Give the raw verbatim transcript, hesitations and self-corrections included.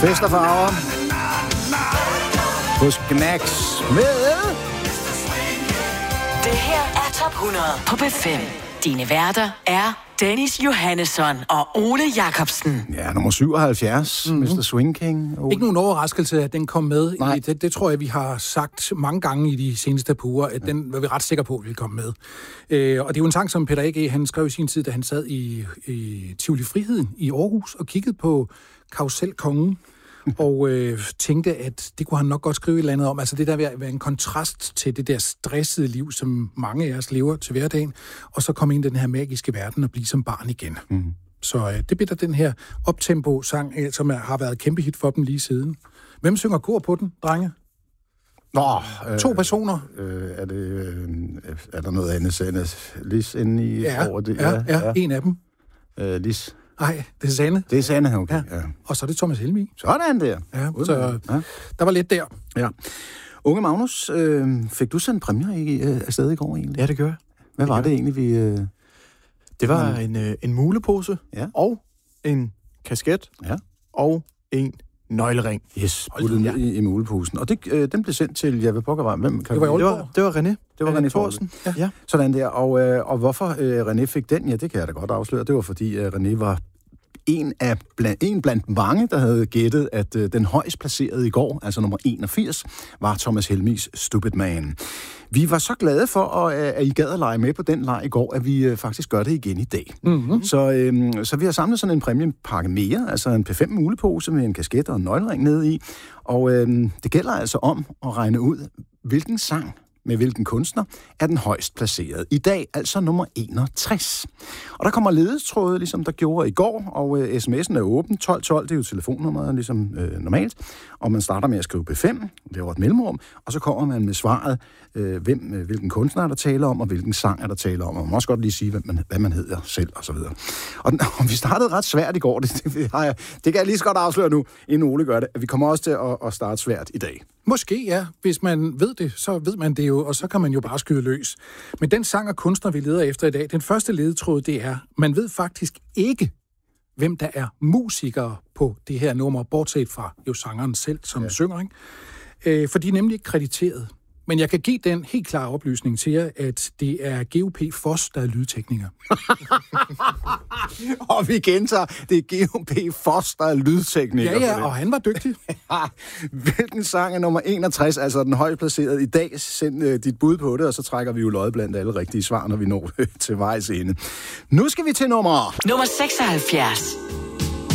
Fest og farver hos Gnags med... Det her er Top hundrede på B fem. Dine værter er Dennis Johannesson og Ole Jacobsen. Ja, nummer syvoghalvfjerds, mm-hmm. mister Swing King. Ole. Ikke nogen overraskelse, at den kom med. I det, det tror jeg, vi har sagt mange gange i de seneste par uger, at ja. Den var vi ret sikre på, at ville komme med. Øh, og det er jo en sang, som Peter A G, han skrev i sin tid, da han sad i, i Tivoli Friheden i Aarhus og kiggede på Karusselkongen. og øh, tænkte, at det kunne han nok godt skrive et eller andet om. Altså det der vil være en kontrast til det der stressede liv, som mange af os lever til hverdagen, og så komme ind i den her magiske verden og blive som barn igen. Mm. Så øh, det bliver der den her optempo-sang, øh, som er, har været kæmpe hit for dem lige siden. Hvem synger kor på den, drenge? Nå, øh, to personer. Øh, er, det, øh, er der noget andet sendes? Lis inde i ja, over det? Ja, ja, ja, en af dem. Øh, Lis. Nej, det er Sanne. Det er Sanne, okay. Ja. Ja. Og så er det Thomas Helmig. Sådan der. Ja, så ja. Der var lidt der. Ja. Unge Magnus, øh, fik du sådan en præmier i, øh, afsted i går egentlig? Ja, det gør jeg. Hvad det var gør. det egentlig, vi... Øh... Det var en, øh, en mulepose, ja. Og en kasket, ja. Og en nøglering. Yes, puttet ned i, i muleposen. Og det, øh, den blev sendt til, jeg ved pokker, hvem kan det var, det var, det var René. Det var René, René Thorsen. Ja. ja. Sådan der. Og, øh, og hvorfor øh, René fik den, ja, det kan jeg da godt afsløre. Det var fordi, øh, René var en, af blandt, en blandt mange, der havde gættet, at øh, den højst placerede i går, altså nummer enogfirs, var Thomas Helmigs Stupid Man. Vi var så glade for, at, at I gad at lege med på den leg i går, at vi øh, faktisk gør det igen i dag. Mm-hmm. Så, øh, så vi har samlet sådan en præmiepakke mere, altså en P fem mulepose med en kasket og en nøglering nede i. Og øh, det gælder altså om at regne ud, hvilken sang med hvilken kunstner er den højst placeret. I dag altså nummer enogtres. Og der kommer ledetråde, ligesom der gjorde i går, og øh, sms'en er åben. tolv tolv, det er jo telefonnummeret, ligesom øh, normalt. Og man starter med at skrive P fem, laver et mellemrum, og så kommer man med svaret, øh, hvem, øh, hvilken kunstner er der taler om, og hvilken sang er der taler om. Og man må også godt lige sige, hvad man, hvad man hedder selv, og så videre. Og, og vi startede ret svært i går, det, det, det, det kan jeg lige så godt afsløre nu, inden Ole gør det. Vi kommer også til at, at starte svært i dag. Måske, ja. Hvis man ved det, så ved man det jo, og så kan man jo bare skyde løs. Men den sang og kunstner, vi leder efter i dag, den første ledetråd, det er, man ved faktisk ikke, hvem der er musikere på det her nummer, bortset fra jo sangeren selv, som ja. synger, ikke? Øh, for de er nemlig ikke krediteret. Men jeg kan give den helt klare oplysning til jer, at det er G O P Foss, der er lydtekniker. Og vi gentager, det er G O P Foss, der er lydtekniker. Ja, ja, og han var dygtig. Hvilken sang er nummer enogtres, altså den højt placeret i dag? Send uh, dit bud på det, og så trækker vi jo lod blandt alle rigtige svar, når vi når til vejs ende. Nu skal vi til nummer... Nummer seksoghalvfjerds.